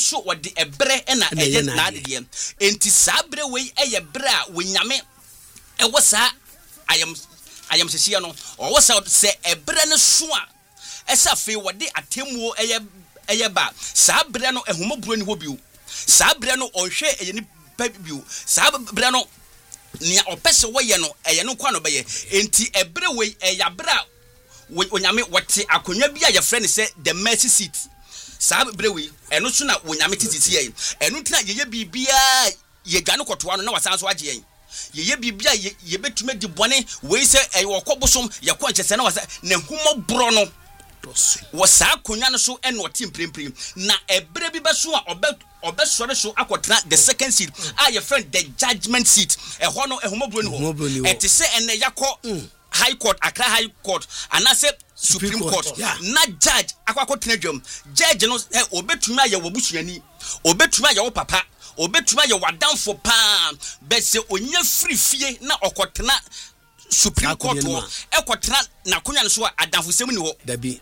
so what the ebre na eye na de enti sabre we eye bre a wonyame e wo sa ayam sehia no o wo sa se ebre ne so a esa fe wo de atemuo eye ba sabre no ehomoburo ni ho biu sabre no onhwe eye ni biu sabre no nia opese wo ye no eye no kwa no be ye enti ebre we eya bra wonyame wote akonwa bi a ye frɛ ne sɛ the mercy seat sabre we eno so na wonyame tititi ye eno tina ye bibia ye dwane kotoa no na wasan so agye yen ye bibia ye betume di bone we se wokobosom ye ko nkyese na wasa na humobro no wo sa akonwa no so eno otim premprim na ebre bi beso a obesore so akotena the second seat a ye friend the judgment seat ho no ehomobro ni ho etise ene yakọ High Court, Accra High Court, and I said Supreme Court. Not judge, Aquacotena judge, no, obetuma ya wabusiani, obetuma ya papa, obetuma ya wadan for palm, but say onye free fee na okotena Supreme Court, ekotena na kunya so adanfo semu ni ho. Dabi.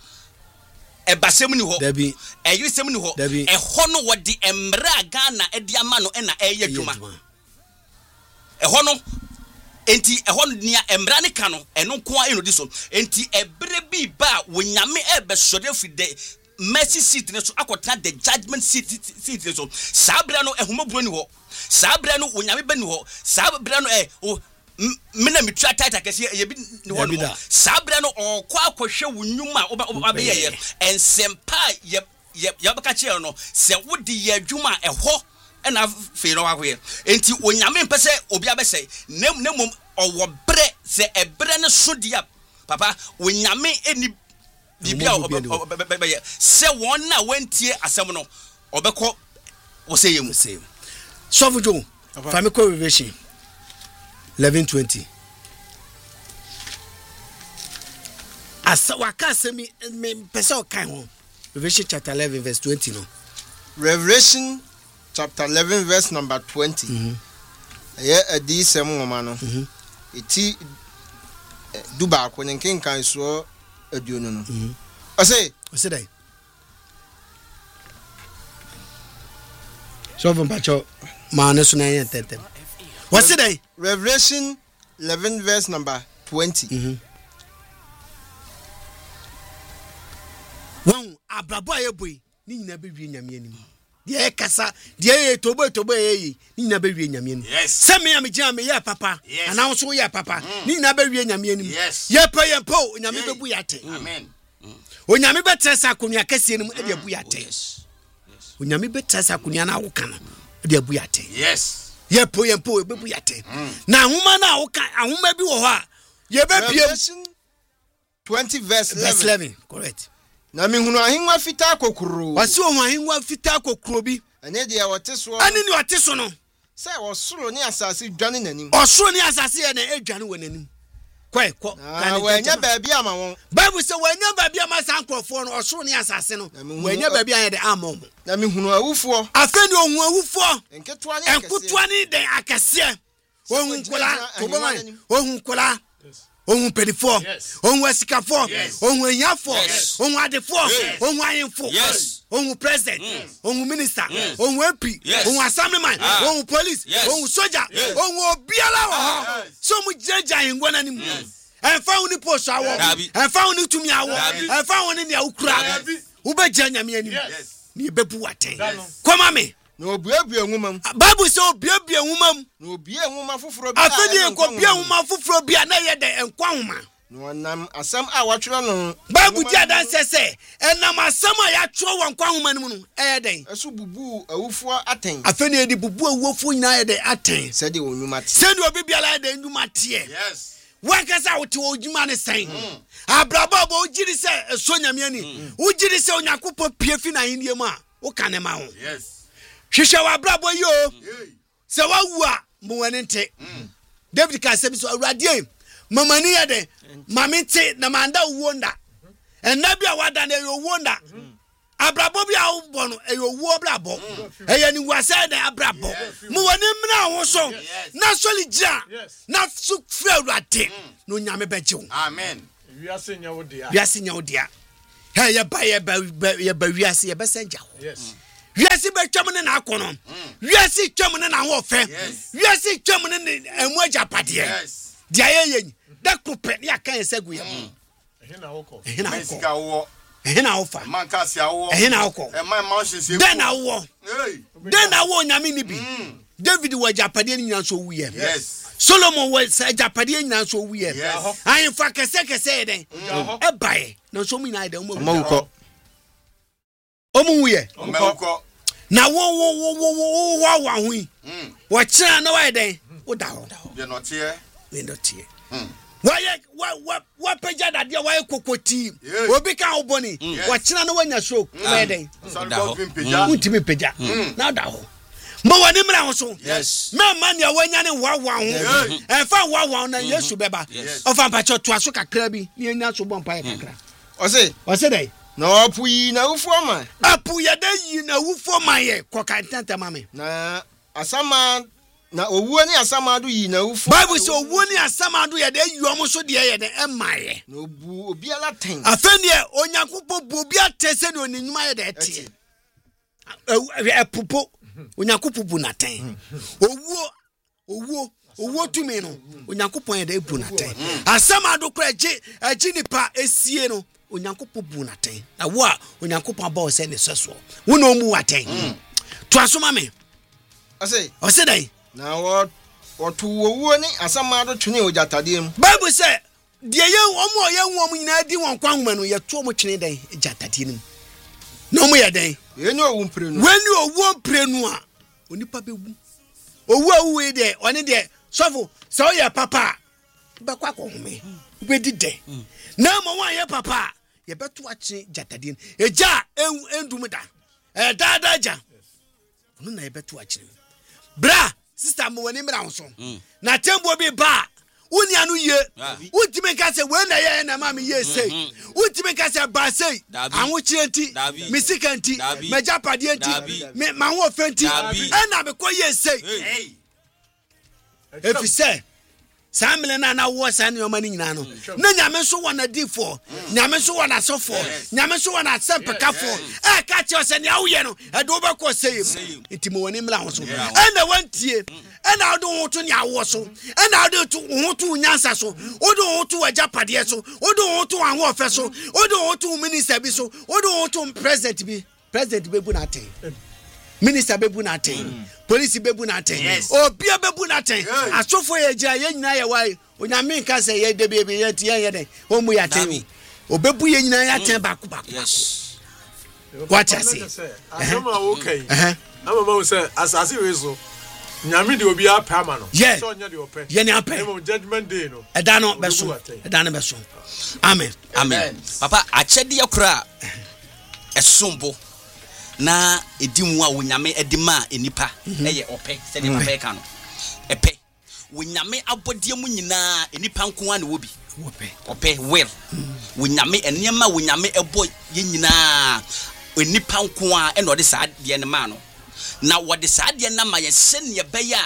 Eba semu ni ho. Dabi. Eyi semu ni ho. Eho no wodi emra Ghana edi ama no na eye dwuma. Eho no enti ehon nia emra ne ka no eno nko a enodi so enti ebre bi ba wonyame ebe sode fi the mercy seat ne so akotena the judgment seat ne so sabra no ehomobro ni ho sabra no wonyame ba ni ho sabra no mena mitwa title kese ye bi ni ho no sabra no okwa akohwe wonyuma obeyeye ensempa ye beka che no se wodi ye adwuma eho ena fe no wakoye enti wonyame mpese obi abese nemom owo bre se ebre ne so dia papa wonyame eni bibia se won na wantie asem no obekọ wo se yemu Sofujo family revelation 11:20 asa wakase me pese o kan ho Revelation chapter 11 verse 20 no Revelation chapter 11 verse number 20 adi sem ngoma no eti duba ko nken kan so aduonu no ose dai so from pacho man so na yen tetem what's dai Revelation 11 verse number 20 wan abrabo ayeboi ni nyina be wie nyame anim de kasa de tobo ni nyina be wie nyame anim se me am gina me ya papa ana so ya papa ni nyina be wie nyame anim ye pa ye po nyame be bu yate amen onyame be tresa akonia kase anim e de bu yate onyame be tresa akonia na woka no e de bu yate ye po e be bu yate na ahoma na woka ahoma bi wo ho a ye be piem 20 verse 11 correct na mihunu ahinwa fita kokoro wasi o ahinwa fita kokoro bi ene de wote so ani ni wote so no se osoro ni asase dwane nanim osoro ni asase ye na edwane wonanim kwai ko wanya baabi ama won bible say wanya baabi ama sankrofo no osoro ni asase no wanya baabi anya de amom na mihunu awufo afeni ohun awufo enketua ni den akase ohun kola toboman ohun kola ohun pedifo ohun asikafo ohun enyafo ohun adefo ohun ayinfo ohun president ohun minister ohun MP ohun assemblyman ohun police ohun soldier ohun obiala wo so mu jeja ingwana ni mu enfa uni post awo enfa uni tumi awo enfa uni ne ukura ube janya me ani ni bebu waten koma me no obiabia nwumam bible say obiabia nwumam no obia nwuma foforo bi afedi ko bia nwuma foforo bia na ye de enkwa nwuma no nam asam a watwero no bible dia dan sese enam asam a ya twa wankwa nwuma nim no den eso bubu awufo aten afedi edi bubu awufo nyina ye de aten se de onwuma te se de obi bia la de ndwuma te wakasa wote ojuma ne sen abraba bo ojiri se esonyame ani ojiri se onyakopo piefi na hindie mu a wo kanema ho hwehwe wa brabo yo se wa wu a mo wani nte David ka se bi so awradie mamani ya de mamete na manda wonda enna bia wada na yo wonda abrabo bia wo bo no eyo wo brabo eya ni wase na abrabo mo wani mna wo so na solija na su fra awrade no nyame bejew amen wiase nya wo dia he ye ba wiase ye besenja wiase be twam ne na akono wiase twam ne na wo fe wiase twam ne emu ajapade dia ye da kupe ya kan segu ye ehina woko Mexica wo ehina ofa man kasi awo ehina woko man mountain se den na wo nyame ni bi David wa ajapade ni nyan so wuye Solomon was ajapade nyina so wuye ayin fa kese den e bae na so mu nyina de mo wuye na wo wa hui wo kira na wa den wo da ho de no tie wa peja da dia wa kokoti obi kan oboni wo kira na wanya show wa den untimi peja na da ho mo wani mra ho so me man ya wanya ne wa ho e fa wa na Yesu beba ofa mpacho to aso kakra bi ni nya so bon pa kakra o se dai no apu yi na ufo ma apu ya dai yi na ufo ma ye ko kan tanta mame na asama na owuo ni asama do yi na ufo Bible say owuo ni asama do ye dai yi omo so de ye de emaye na obu obi ala ten afeni e onyankopɔ bu obi atese ne oninyuma ye de ete popo onyankopɔ bu na ten owuo tumi no onyankopɔ ye de bu na ten asama do kra agi nipa esie no onyankopɔ bu na ten na wo a onyankopɔ ba o se ne seso wo na omu waten to asoma me o se dai na wo to owuo ni asama do twene ojatade mu Bible say de ye omo ye nwom nyina di won kwanhoma no ye to omo twene dai ejatade mu na omo ye dai eni owu mprenu wani owu mprenu a onipa bewu owu awu de oni de sofo so ye papa be kwa ko home be dide na mo wan ye papa ye beto achi jatade eja endum da dada ja no na ye beto achi bra sister mo wani mra so na tembo bi ba uni anu ye utime ka se we na ye na ma me ye sei utime ka se ba sei anwo chienti misikanti majapade enti me ma ho ofenti na me ko ye sei if you say Samle na wo sa ne omani nyina no na nyame so wona difo nyame so wona sofo nyame so wona sempekafo ka che o se ne awoye no e do be ko seyim intimo woni mla ho so na wantie na do ho to ne awo so na do to ho to nyansa so o do ho to ajapade so o do ho to anwo ofe so o do ho to minister bi so o do ho to president be bu na ten minister bebu na ten police bebu na ten obia bebu na ten asofo ye gira ye nyina ye wai onyame nka se ye de bebe ye tie ye de o mu ya ten obebu ye nyina ya ten baku what I say asoma okay ama ma say asase we so nyame de obi apa ma no so nya de ope ye ni apa judgment day no eda no beso amen papa achede yakura esombo na edimu a wonyame edima enipa eye ope se de papa ka no epe wonyame abodie mu nyina enipa nko an wobi ope will wonyame enema wonyame ebo ye nyina enipa nko a eno de saa de ne ma no na wode saa de na ma ye se ne be ya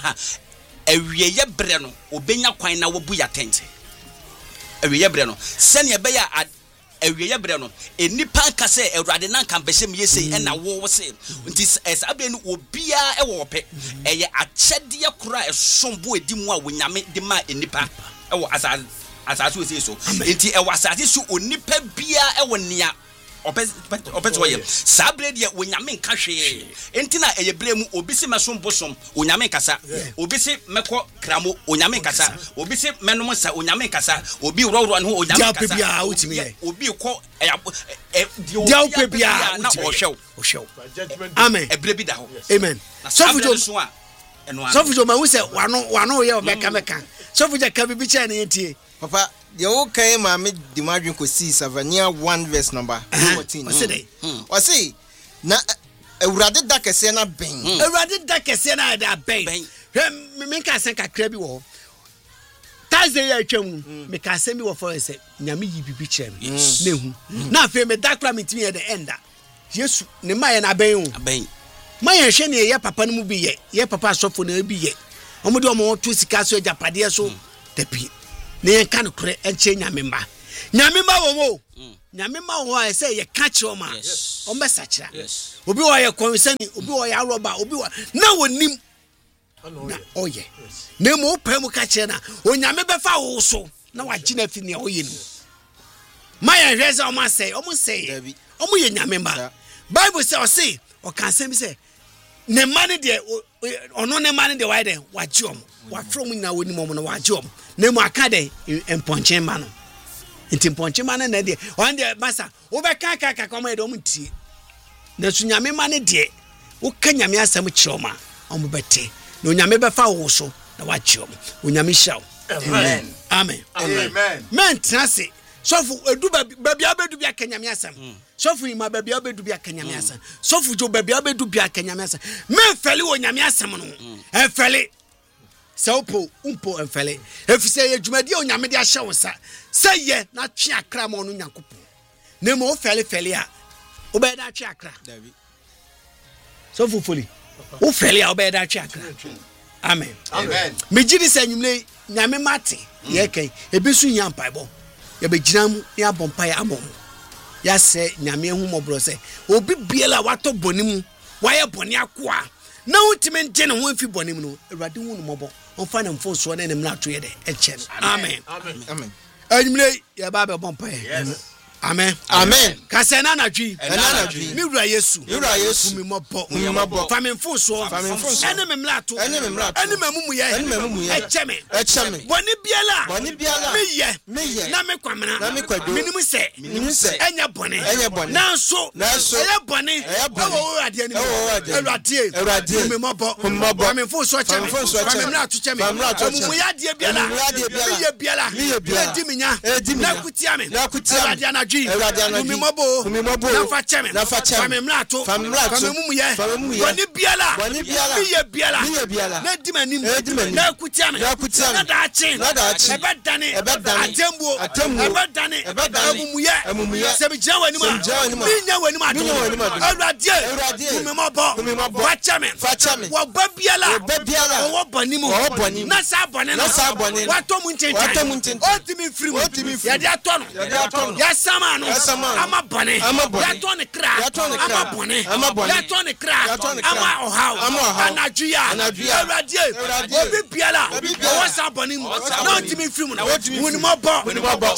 awie ye bre no obenya kwan na wobu ya tente awie ye bre no se ne be ya awie bre no enipa nka se awurade na nka mbese me yesei na wo se nti asabe no obia e wo pe eye akyede kora esombo edimu a wonyame de ma enipa e wo asase we so nti e wasase so onipa bia e wo nea opet woye sabre de wonyame nka hwe nti na eye bre mu obisi mesombo som wonyame nkasa obisi meko kramo wonyame nkasa obisi menom sa wonyame nkasa obi wrowro no wonyame nkasa obi ko dia ope bia na ohwew amen ebre bi da ho amen sofujo ma wo se wano ye obeka sofujo ka bibi cha na yetie papa the okay mama di madwin ko see Savania 1 verse number 14 o say na awurade da kese na ben awurade da kese na da ben me ka sen kakra bi wo taze ya twam me ka sen bi wo for say nyame yi bibi chem na hu na afi me da kra me timi ye the enda Yesu ne maye na ben hu maye hwe ne ye papa no mu bi ye papa asofo na bi ye omo de omo to sika so japade so tapi ne kan kure enche nyamemba wo mo nyame ma wo a say ye catch o ma o mesachira obi wo ye konsani obi wo ya roba obi wo na wonim na oye na mo pa mu catch na onyame be fa wo so na wa gina fi ne oye ni my reza o ma say o mu ye nyame ma Bible say o kan say me say ne mane de ono ne mane de why de wa giom wa from na woni mo no wa giom na mu aka de emponchen ma no nti emponchen ma na de on de masa wo be ka komo de o mu tie na su nyame mane de wo ka nyame asam chioma o mu bete na nyame be fa wo so na wa giom o nyame shaw amen amen men trase sofu edu baby abedu bia kanyame asam sofu ima baby abedu bia kanyame asam sofu jo baby abedu bia kanyame asam men fele wo nyame asam no enfele saupo umpo enfele efise ye dwumadi o nyame de ahye wo sa seye na twe akra mo no nyakopo na mo fele a wo be da twe akra david sofu foli wo fele a wo be da twe akra amen me gidi se nyumle nyame mate ye kai ebisu nya mpaibo ya be ginam ya bompa ya amom ya se nyame hu mobro se obi biela wato bonim waye boni akoa na utime nje ne ho afi bonim no awrade hu no mobo onfa na mfo so na ne mna to ye de eche amen amen anyimle ya ba be bompa yes amen kasena na dwi mi wura yesu mi mobo fa me mfo so ene me mla to ene mamumu ye echeme boni biala me ye na me kwamena minimu se enya boni na so eye boni ewo ade ni ewrade mi mobo fa me mfo so cheme fa me mla to cheme mamumu ya ade biala me ye biala edi minya na kutia me ewrade na umimobo na facheme fame mlato fame mumu ye boni biala miye biala na dimanim na kutiame na daachi ebedane atembuo ebedane amumuye sebija wani ma minya wani ma awrade umimobo facheme wo babiala wo bonimu na sa boni wato munchenchen otimi frimu ya dia tono ya sama ama bone ya tone kra ama bone ya tone kra ama ohaw anajua awrade obi biala wo sa bone mu na ntimi film na woni mo bo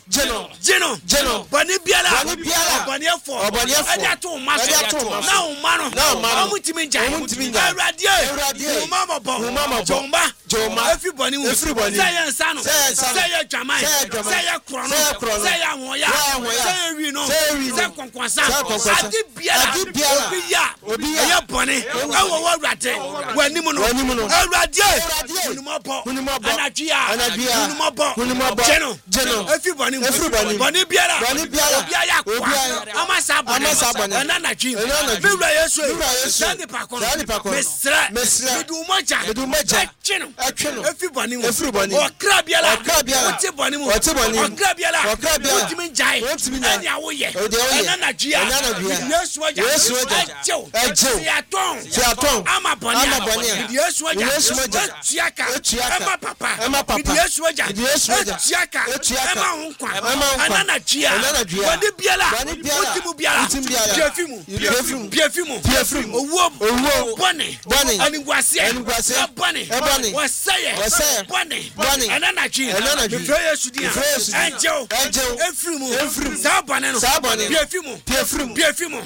jeno bone biala bone efo aja to maso na o mano omutimi jai awrade o mama bo jomba efi bone mu say ansano say jamai say krono say awoya say we no say konkwasa adi biala obi ya bone awo awrade wanimu no awrade unimobo anajia unimobo jeno efi bone bone biala obi ya kwa amasa bone ananaji mi wura yesu sani pakon mesra medu moja cheno efi bone okra biala oti bone mu okra biala oti min jai ani awoye ananajia yesu waja siaton ama bonia yesu waja tiaka ama papa yesu waja tiaka ama unkwa ananajia wadi biala utimu biala biefimu owo bone anigwase bone waseye bone ananajia yesu dia angel efrimu sabane no biefimu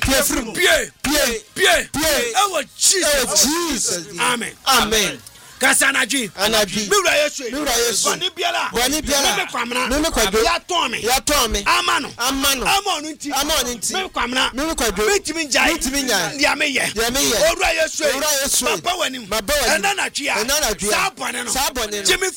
ewo Jesus amen kasanaji miwura yesu boni biala me kwamna ya tome amano amonu nti me kwamna mitimi njai ya meye owura yesu papa wanim ena na twia sabone no jimi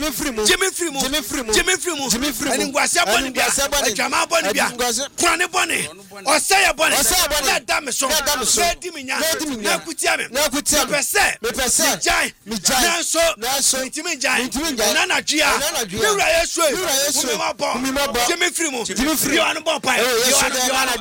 frimu ani ngwase boni bia jama boni bia kurane boni oseye boni na dameso di minya na kutia me pese Nanso mitimi jai nana jia miwura yesu umimobo jimi frimu yo anu bo pai yo anu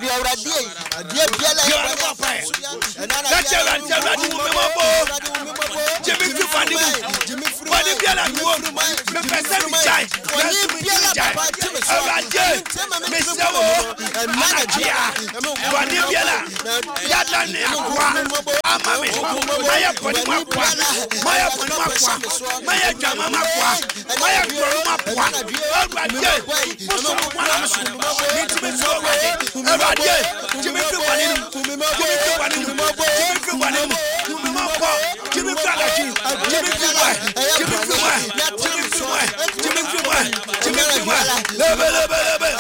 bo pai That's umimobo jimi frifani bɔne biara mewɔ mepɛ sɛ megyae nanso megyae awurade mesɛ wo anadwea bɔne biara yɛda ne akoa ama me mayɛ bɔne mu akoa mayɛ bɔne mu akoa mayɛ adwama mu akoa mayɛ korɔ mu akoa awurade mosom kwana mo so mentimi so awurade gyeme firi bɔne no gyeme firi bɔne no gyeme firi bɔne no gyeme firi adakye gyeme firi wɛ gyeme firi wɛ